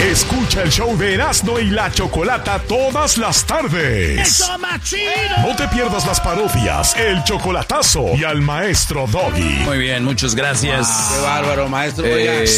Escucha el show de Erasmo y la Chocolata todas las tardes. ¡Eso, machino! No te pierdas las parodias, el chocolatazo y al maestro Doggy. Muy bien, muchas gracias. Qué bárbaro, maestro. Oiga,